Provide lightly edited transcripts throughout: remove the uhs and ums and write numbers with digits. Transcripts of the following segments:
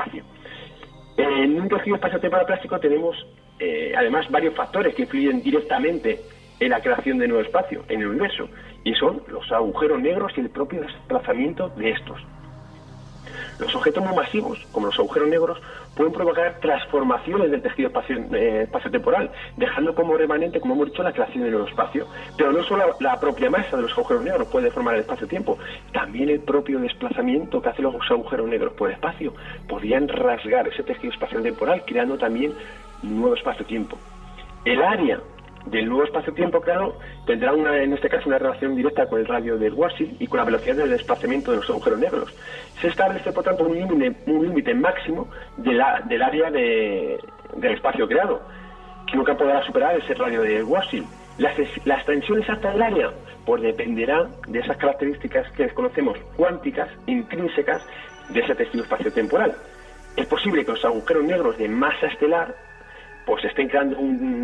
espacio. En un tejido espacio-temporal plástico tenemos además varios factores que influyen directamente en la creación de nuevo espacio en el universo, y son los agujeros negros y el propio desplazamiento de estos. Los objetos muy masivos, como los agujeros negros, pueden provocar transformaciones del tejido espacio-temporal, dejando como remanente, como hemos dicho, la creación de nuevo espacio. Pero no solo la propia masa de los agujeros negros puede deformar el espacio-tiempo, también el propio desplazamiento que hacen los agujeros negros por el espacio podrían rasgar ese tejido espacio-temporal, creando también nuevo espacio-tiempo. El área del nuevo espacio-tiempo, claro, tendrá en este caso una relación directa con el radio de Schwarzschild y con la velocidad del desplazamiento de los agujeros negros. Se establece, por tanto, un límite máximo del área del espacio creado, que nunca podrá superar ese radio de Schwarzschild. La extensión exacta del área pues dependerá de esas características que desconocemos, cuánticas, intrínsecas, de ese tejido espacio-temporal. Es posible que los agujeros negros de masa estelar pues estén creando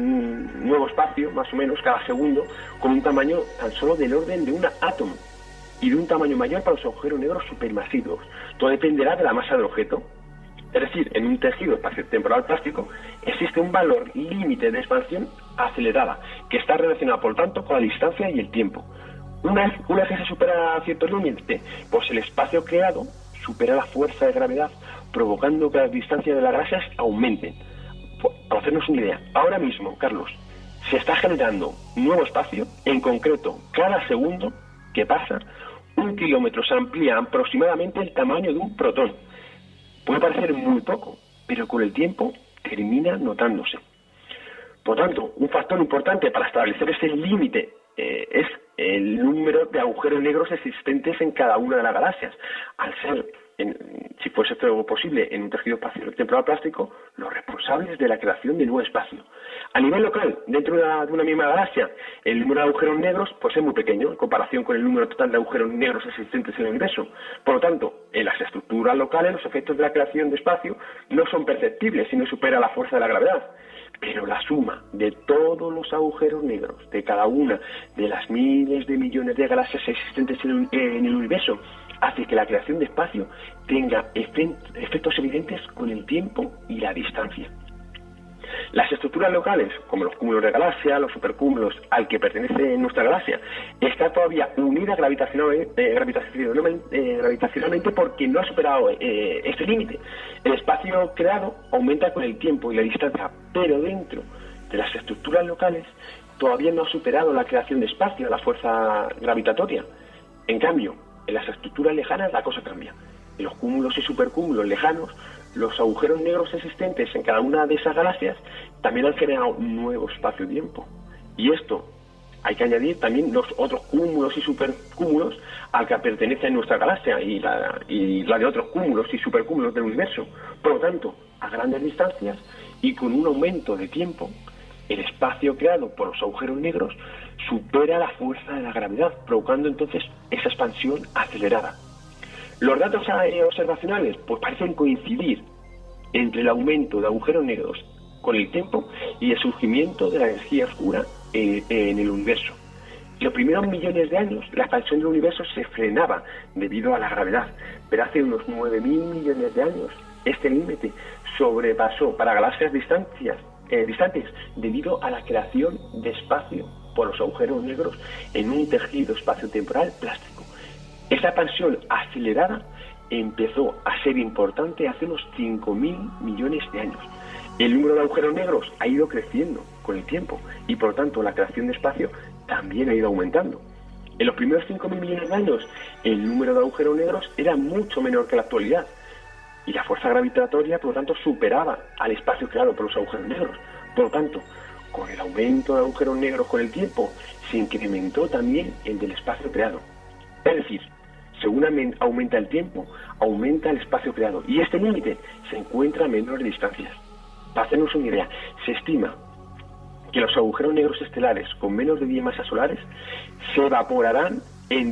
un nuevo espacio, más o menos, cada segundo, con un tamaño tan solo del orden de un átomo, y de un tamaño mayor para los agujeros negros supermasivos. Todo dependerá de la masa del objeto. Es decir, en un tejido espacio-temporal plástico existe un valor límite de expansión acelerada, que está relacionado, por tanto, con la distancia y el tiempo. Una vez que se supera cierto límite, pues el espacio creado supera la fuerza de gravedad, provocando que las distancias de las galaxias aumenten. Para hacernos una idea, ahora mismo, Carlos, se está generando nuevo espacio, en concreto, cada segundo que pasa, 1 kilómetro se amplía aproximadamente el tamaño de un protón. Puede parecer muy poco, pero con el tiempo termina notándose. Por tanto, un factor importante para establecer ese límite es el número de agujeros negros existentes en cada una de las galaxias. Al ser, si fuese esto posible, en un tejido espacio-temporal plástico, los responsables de la creación de nuevo espacio. A nivel local, dentro de una misma galaxia, el número de agujeros negros pues es muy pequeño en comparación con el número total de agujeros negros existentes en el universo. Por lo tanto, en las estructuras locales, los efectos de la creación de espacio no son perceptibles si no supera la fuerza de la gravedad. Pero la suma de todos los agujeros negros de cada una de las miles de millones de galaxias existentes en el universo hace que la creación de espacio tenga efectos evidentes con el tiempo y la distancia. Las estructuras locales, como los cúmulos de galaxia, los supercúmulos al que pertenece nuestra galaxia, está todavía unida gravitacionalmente porque no ha superado este límite. El espacio creado aumenta con el tiempo y la distancia, pero dentro de las estructuras locales todavía no ha superado la creación de espacio, la fuerza gravitatoria. En cambio, en las estructuras lejanas la cosa cambia. En los cúmulos y supercúmulos lejanos, los agujeros negros existentes en cada una de esas galaxias también han generado un nuevo espacio-tiempo. Y esto hay que añadir también los otros cúmulos y supercúmulos al que pertenece nuestra galaxia y la de otros cúmulos y supercúmulos del universo. Por lo tanto, a grandes distancias y con un aumento de tiempo, el espacio creado por los agujeros negros supera la fuerza de la gravedad, provocando entonces esa expansión acelerada. Los datos observacionales pues parecen coincidir entre el aumento de agujeros negros con el tiempo y el surgimiento de la energía oscura en el universo. En los primeros millones de años, la expansión del universo se frenaba debido a la gravedad, pero hace unos 9.000 millones de años este límite sobrepasó para galaxias distantes debido a la creación de espacio por los agujeros negros en un tejido espacio-temporal plástico. Esta expansión acelerada empezó a ser importante hace unos 5.000 millones de años. El número de agujeros negros ha ido creciendo con el tiempo y, por tanto, la creación de espacio también ha ido aumentando. En los primeros 5.000 millones de años, el número de agujeros negros era mucho menor que la actualidad y la fuerza gravitatoria, por lo tanto, superaba al espacio creado por los agujeros negros. Por lo tanto, con el aumento de agujeros negros con el tiempo, se incrementó también el del espacio creado. Es decir, según aumenta el tiempo, aumenta el espacio creado, y este límite se encuentra a menores distancias. Para hacernos una idea, se estima que los agujeros negros estelares con menos de 10 masas solares se evaporarán en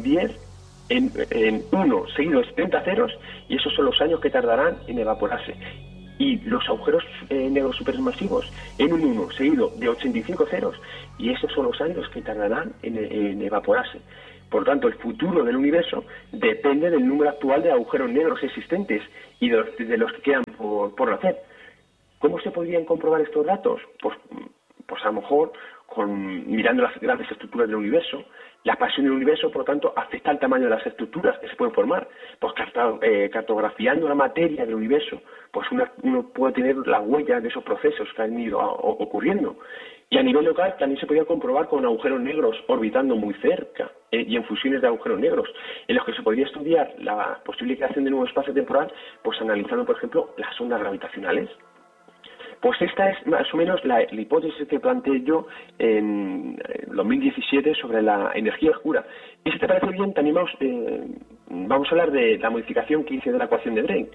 1 seguido de 70 ceros, y esos son los años que tardarán en evaporarse. Y los agujeros negros supermasivos en un 1 seguido de 85 ceros, y esos son los años que tardarán en evaporarse. Por tanto, el futuro del universo depende del número actual de agujeros negros existentes y de los que quedan por nacer. ¿Cómo se podrían comprobar estos datos? Pues a lo mejor mirando las grandes estructuras del universo. La expansión del universo, por lo tanto, afecta al tamaño de las estructuras que se pueden formar. Pues cartografiando la materia del universo, pues uno puede tener la huella de esos procesos que han ido ocurriendo. Y a nivel local también se podía comprobar con agujeros negros orbitando muy cerca y en fusiones de agujeros negros, en los que se podría estudiar la posible creación de nuevo espacio temporal, pues analizando, por ejemplo, las ondas gravitacionales. Pues esta es más o menos la hipótesis que planteé yo en 2017 sobre la energía oscura. Y si te parece bien, también vamos a hablar de la modificación que hice de la ecuación de Drake.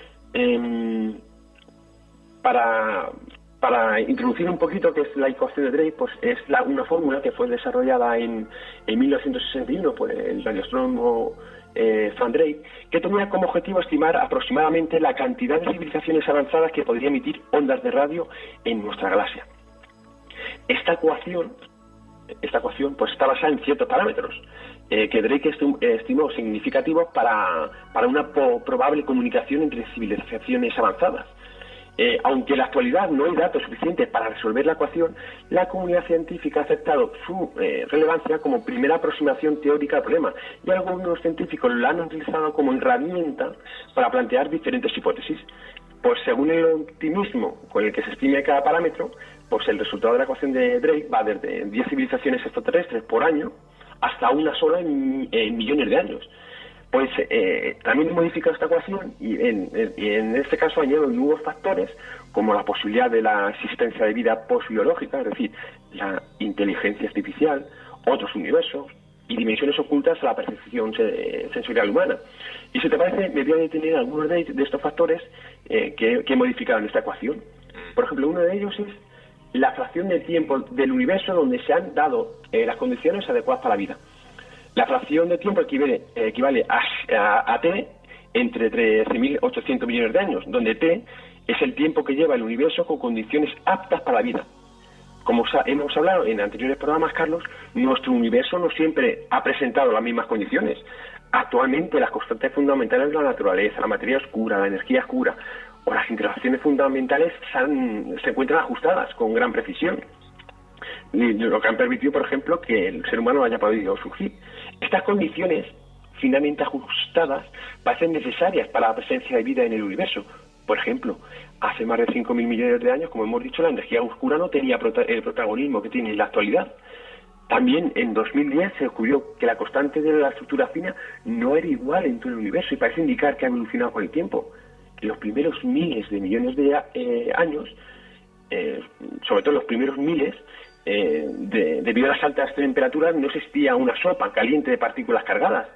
Para introducir un poquito qué es la ecuación de Drake, pues es una fórmula que fue desarrollada en 1961 por el radioastrónomo Frank Drake, que tenía como objetivo estimar aproximadamente la cantidad de civilizaciones avanzadas que podría emitir ondas de radio en nuestra galaxia. Esta ecuación pues está basada en ciertos parámetros que Drake estimó significativos para una probable comunicación entre civilizaciones avanzadas. Aunque en la actualidad no hay datos suficientes para resolver la ecuación, la comunidad científica ha aceptado su relevancia como primera aproximación teórica al problema, y algunos científicos la han utilizado como herramienta para plantear diferentes hipótesis. Pues según el optimismo con el que se estime cada parámetro, pues el resultado de la ecuación de Drake va desde 10 civilizaciones extraterrestres por año hasta una sola en millones de años. Pues también he modificado esta ecuación y en este caso añado nuevos factores como la posibilidad de la existencia de vida postbiológica, es decir, la inteligencia artificial, otros universos y dimensiones ocultas a la percepción sensorial humana. Y si te parece, me voy a detener en algunos de estos factores que he modificado en esta ecuación. Por ejemplo, uno de ellos es la fracción del tiempo del universo donde se han dado las condiciones adecuadas para la vida. La fracción de tiempo equivale a t entre 13.800 millones de años, donde t es el tiempo que lleva el universo con condiciones aptas para la vida. Como hemos hablado en anteriores programas, Carlos, nuestro universo no siempre ha presentado las mismas condiciones. Actualmente las constantes fundamentales de la naturaleza, la materia oscura, la energía oscura o las interacciones fundamentales se encuentran ajustadas con gran precisión, lo que han permitido, por ejemplo, que el ser humano haya podido surgir. Estas condiciones finamente ajustadas parecen necesarias para la presencia de vida en el universo. Por ejemplo, hace más de 5.000 millones de años, como hemos dicho, la energía oscura no tenía el protagonismo que tiene en la actualidad. También en 2010 se descubrió que la constante de la estructura fina no era igual en todo el universo y parece indicar que ha evolucionado con el tiempo. En los primeros miles de millones de años, sobre todo los primeros miles, debido a las altas temperaturas no existía una sopa caliente de partículas cargadas,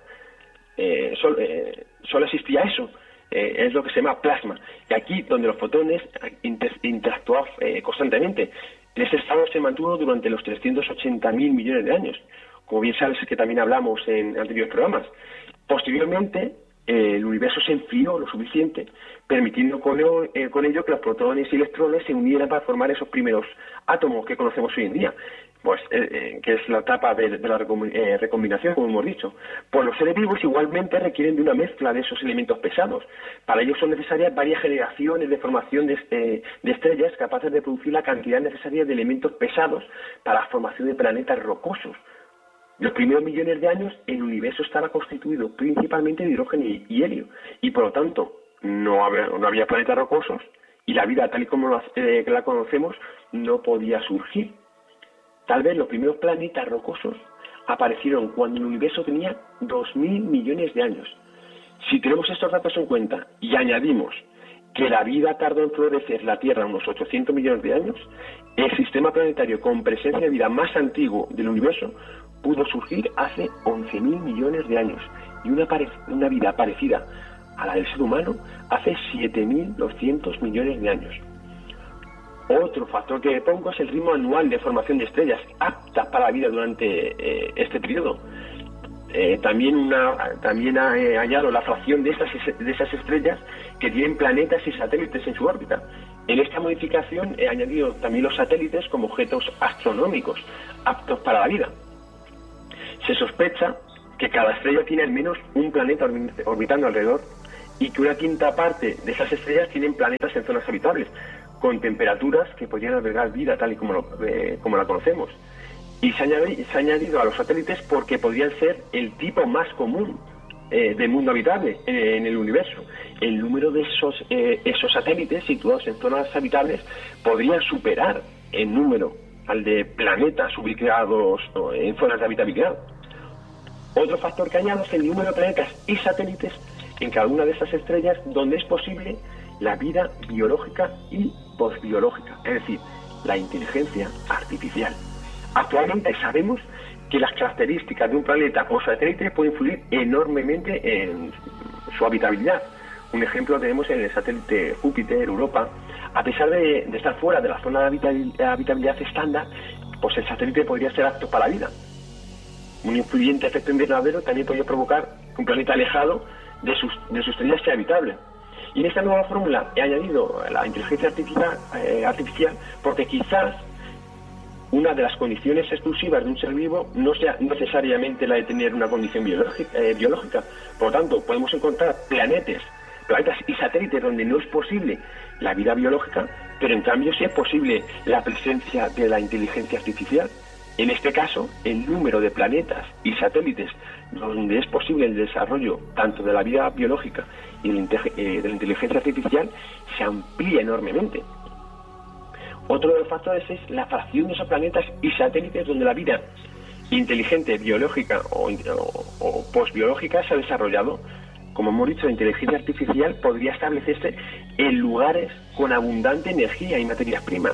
solo existía eso, es lo que se llama plasma, y aquí donde los fotones interactuaban constantemente. En ese estado se mantuvo durante los 380.000 millones de años, como bien sabes que también hablamos en anteriores programas. Posteriormente el universo se enfrió lo suficiente, permitiendo con ello que los protones y electrones se unieran para formar esos primeros átomos que conocemos hoy en día, pues que es la etapa de la recombinación, como hemos dicho. Pues los seres vivos igualmente requieren de una mezcla de esos elementos pesados. Para ello son necesarias varias generaciones de formación de estrellas capaces de producir la cantidad necesaria de elementos pesados para la formación de planetas rocosos. Los primeros millones de años el universo estaba constituido principalmente de hidrógeno y helio, y por lo tanto no había planetas rocosos y la vida tal y como la conocemos no podía surgir. Tal vez los primeros planetas rocosos aparecieron cuando el universo tenía 2.000 millones de años. Si tenemos estos datos en cuenta y añadimos que la vida tardó en florecer la Tierra unos 800 millones de años, el sistema planetario con presencia de vida más antiguo del universo pudo surgir hace 11.000 millones de años, y una vida parecida a la del ser humano hace 7.200 millones de años. Otro factor que pongo es el ritmo anual de formación de estrellas aptas para la vida durante este periodo. También añado la fracción de esas estrellas que tienen planetas y satélites en su órbita. En esta modificación he añadido también los satélites como objetos astronómicos aptos para la vida. Se sospecha que cada estrella tiene al menos un planeta orbitando alrededor y que una quinta parte de esas estrellas tienen planetas en zonas habitables, con temperaturas que podrían albergar vida tal y como la conocemos. Y se ha añadido a los satélites porque podrían ser el tipo más común del mundo habitable en el universo. El número de esos satélites situados en zonas habitables podría superar en número al de planetas ubicados en zonas de habitabilidad. Otro factor que añado es el número de planetas y satélites en cada una de esas estrellas donde es posible la vida biológica y posbiológica, es decir, la inteligencia artificial. Actualmente sabemos que las características de un planeta o satélite pueden influir enormemente en su habitabilidad. Un ejemplo tenemos en el satélite Júpiter, Europa. A pesar de estar fuera de la zona de habitabilidad estándar, pues el satélite podría ser apto para la vida. Un influyente efecto invernadero también podría provocar que un planeta alejado de su estrella sea habitable. Y en esta nueva fórmula he añadido la inteligencia artificial porque quizás una de las condiciones exclusivas de un ser vivo no sea necesariamente la de tener una condición biológica. Por lo tanto, podemos encontrar planetas y satélites donde no es posible la vida biológica, pero en cambio sí es posible la presencia de la inteligencia artificial. En este caso, el número de planetas y satélites donde es posible el desarrollo tanto de la vida biológica y de la inteligencia artificial se amplía enormemente. Otro de los factores es la fracción de esos planetas y satélites donde la vida inteligente, biológica o posbiológica se ha desarrollado. Como hemos dicho, la inteligencia artificial podría establecerse en lugares con abundante energía y materias primas,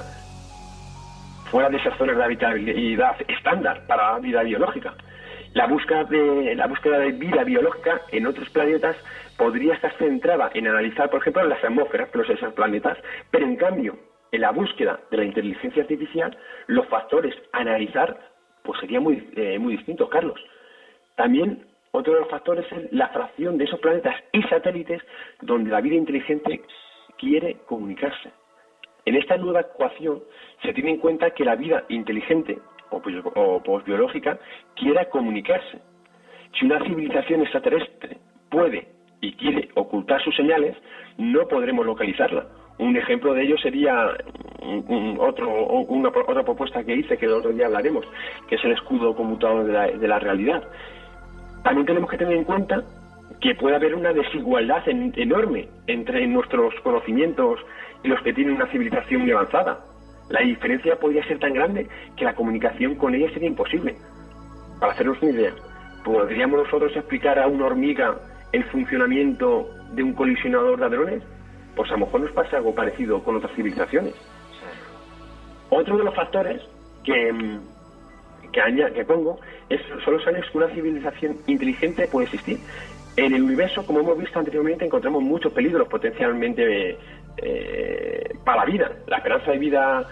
fuera de esas zonas de habitabilidad estándar para la vida biológica. La búsqueda de vida biológica en otros planetas podría estar centrada en analizar, por ejemplo, las atmósferas de esos planetas, pero en cambio, en la búsqueda de la inteligencia artificial, los factores a analizar pues serían muy distintos, Carlos. También otro de los factores es la fracción de esos planetas y satélites donde la vida inteligente quiere comunicarse. En esta nueva ecuación se tiene en cuenta que la vida inteligente o posbiológica quiera comunicarse. Si una civilización extraterrestre puede y quiere ocultar sus señales, no podremos localizarla. Un ejemplo de ello sería otra propuesta que hice, que el otro día hablaremos, que es el escudo conmutador de la realidad. También tenemos que tener en cuenta que puede haber una desigualdad enorme entre nuestros conocimientos y los que tienen una civilización muy avanzada. La diferencia podría ser tan grande que la comunicación con ella sería imposible. Para hacernos una idea, ¿podríamos nosotros explicar a una hormiga el funcionamiento de un colisionador de hadrones? Pues a lo mejor nos pasa algo parecido con otras civilizaciones. Otro de los factores que pongo son los años que una civilización inteligente puede existir. En el universo, como hemos visto anteriormente, encontramos muchos peligros potencialmente para la vida. La esperanza de vida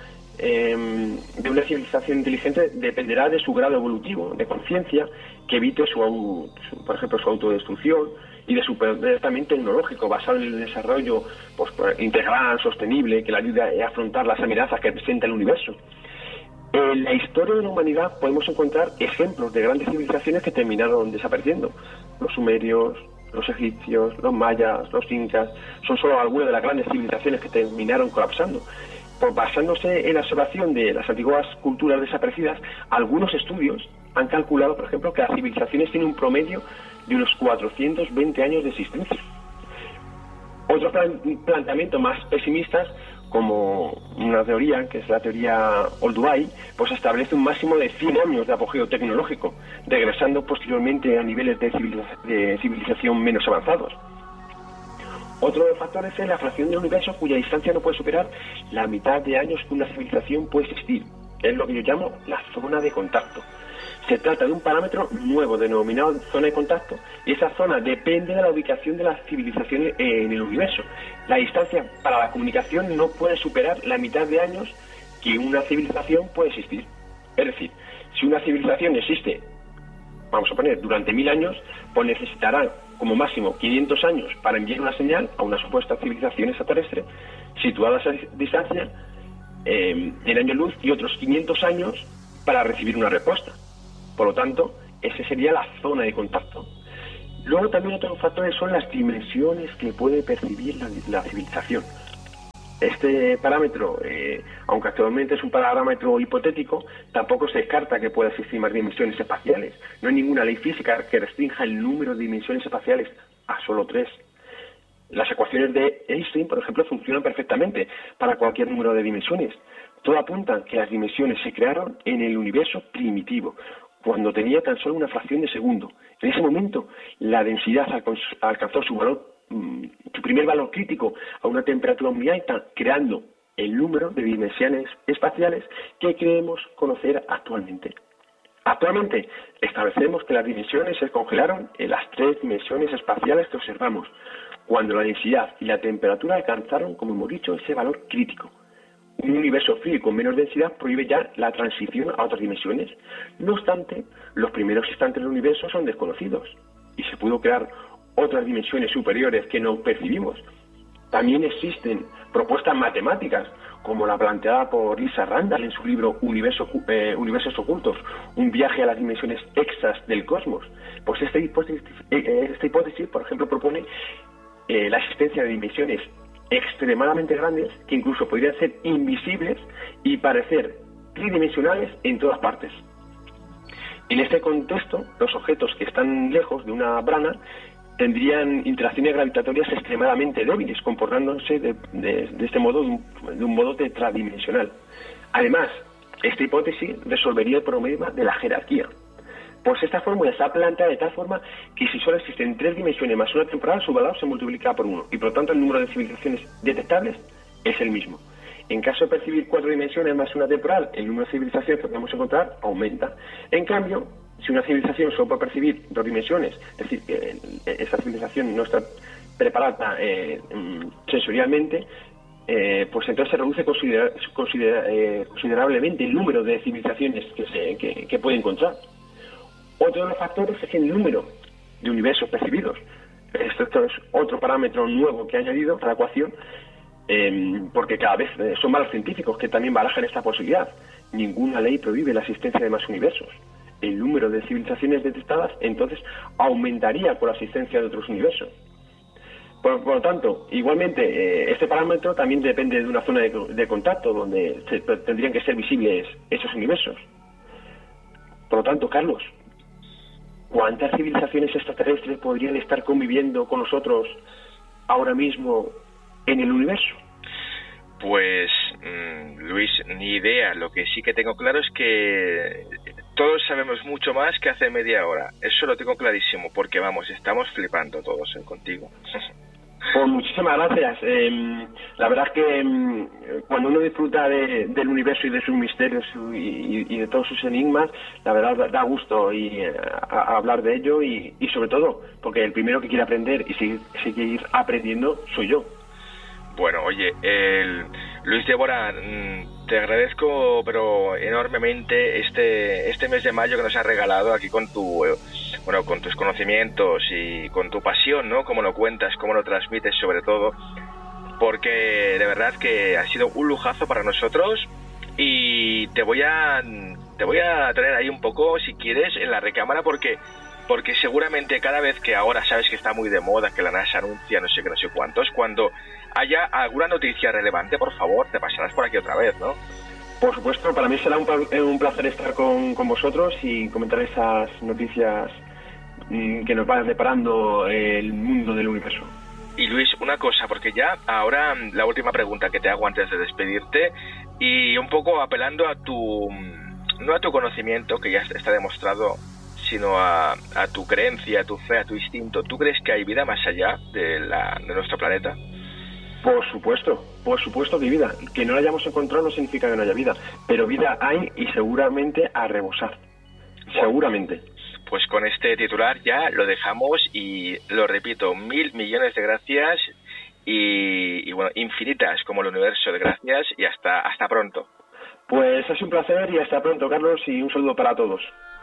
de una civilización inteligente dependerá de su grado evolutivo, de conciencia, que evite por ejemplo, su autodestrucción, y de su poder también tecnológico, basado en el desarrollo integral, sostenible, que le ayude a afrontar las amenazas que presenta el universo. En la historia de la humanidad podemos encontrar ejemplos de grandes civilizaciones que terminaron desapareciendo. Los sumerios, los egipcios, los mayas, los incas, son solo algunas de las grandes civilizaciones que terminaron colapsando. Basándose en la observación de las antiguas culturas desaparecidas, algunos estudios han calculado, por ejemplo, que las civilizaciones tienen un promedio de unos 420 años de existencia. Otros planteamientos más pesimistas, como una teoría, que es la teoría Olduvai, pues establece un máximo de 100 años de apogeo tecnológico, regresando posteriormente a niveles de civilización menos avanzados. Otro de los factores es la fracción del universo cuya distancia no puede superar la mitad de años que una civilización puede existir. Es lo que yo llamo la zona de contacto. Se trata de un parámetro nuevo denominado zona de contacto, y esa zona depende de la ubicación de las civilizaciones en el universo. La distancia para la comunicación no puede superar la mitad de años que una civilización puede existir. Es decir, si una civilización existe, vamos a poner, durante 1000 años, pues necesitará como máximo 500 años para enviar una señal a una supuesta civilización extraterrestre situada a esa distancia en años luz, y otros 500 años para recibir una respuesta. Por lo tanto, esa sería la zona de contacto. Luego también otros factores son las dimensiones que puede percibir la civilización. Este parámetro, aunque actualmente es un parámetro hipotético, tampoco se descarta que pueda existir más dimensiones espaciales. No hay ninguna ley física que restrinja el número de dimensiones espaciales a solo 3. Las ecuaciones de Einstein, por ejemplo, funcionan perfectamente para cualquier número de dimensiones. Todo apunta que las dimensiones se crearon en el universo primitivo, cuando tenía tan solo una fracción de segundo. En ese momento, la densidad alcanzó su primer valor crítico a una temperatura muy alta, creando el número de dimensiones espaciales que creemos conocer actualmente. Actualmente establecemos que las dimensiones se congelaron en las 3 dimensiones espaciales que observamos, cuando la densidad y la temperatura alcanzaron, como hemos dicho, ese valor crítico. Un universo frío y con menos densidad prohíbe ya la transición a otras dimensiones. No obstante, los primeros instantes del universo son desconocidos y se pudo crear otras dimensiones superiores que no percibimos. También existen propuestas matemáticas, como la planteada por Lisa Randall en su libro Universos Ocultos, un viaje a las dimensiones extras del cosmos. Pues esta hipótesis, por ejemplo, propone la existencia de dimensiones extremadamente grandes que incluso podrían ser invisibles y parecer tridimensionales en todas partes. En este contexto, los objetos que están lejos de una brana tendrían interacciones gravitatorias extremadamente débiles, comportándose de este modo, de un modo tetradimensional. Además, esta hipótesis resolvería el problema de la jerarquía. Pues esta fórmula está planteada de tal forma que si solo existen 3 dimensiones más una temporal, su valor se multiplica por 1, y por lo tanto el número de civilizaciones detectables es el mismo. En caso de percibir 4 dimensiones más una temporal, el número de civilizaciones que podemos encontrar aumenta. En cambio, si una civilización solo puede percibir 2 dimensiones, es decir, que esa civilización no está preparada sensorialmente, pues entonces se reduce considerablemente el número de civilizaciones que puede encontrar. Otro de los factores es el número de universos percibidos. Esto es otro parámetro nuevo que ha añadido a la ecuación, porque cada vez son más los científicos que también barajan esta posibilidad. Ninguna ley prohíbe la existencia de más universos. El número de civilizaciones detectadas entonces aumentaría con la existencia de otros universos. Por lo tanto, igualmente, este parámetro también depende de una zona de contacto donde tendrían que ser visibles esos universos. Por lo tanto, Carlos, ¿cuántas civilizaciones extraterrestres podrían estar conviviendo con nosotros ahora mismo en el universo? Pues, Luis, ni idea. Lo que sí que tengo claro es que todos sabemos mucho más que hace media hora. Eso lo tengo clarísimo, porque vamos, estamos flipando todos contigo. Pues muchísimas gracias. La verdad es que cuando uno disfruta del universo y de sus misterios y de todos sus enigmas, la verdad da gusto a hablar de ello y sobre todo porque el primero que quiere aprender y seguir aprendiendo soy yo. Bueno, oye, Luis Débora, te agradezco pero enormemente este mes de mayo que nos has regalado aquí con con tus conocimientos y con tu pasión, ¿no? Cómo lo cuentas, cómo lo transmites sobre todo, porque de verdad que ha sido un lujazo para nosotros y te voy a traer ahí un poco, si quieres, en la recámara porque seguramente cada vez que ahora sabes que está muy de moda, que la NASA anuncia no sé qué, no sé cuántos, cuando haya alguna noticia relevante, por favor, te pasarás por aquí otra vez, ¿no? Por supuesto, para mí será un placer estar con vosotros y comentar esas noticias que nos va deparando el mundo del universo. Y Luis, una cosa, porque ya ahora la última pregunta que te hago antes de despedirte y un poco apelando a no a tu conocimiento, que ya está demostrado, sino a tu creencia, a tu fe, a tu instinto. ¿Tú crees que hay vida más allá de nuestro planeta? Por supuesto que hay vida. Que no la hayamos encontrado no significa que no haya vida, pero vida hay y seguramente a rebosar. Bueno, seguramente. Pues con este titular ya lo dejamos y lo repito, 1.000 millones de gracias y bueno, infinitas como el universo de gracias y hasta pronto. Pues es un placer y hasta pronto, Carlos, y un saludo para todos.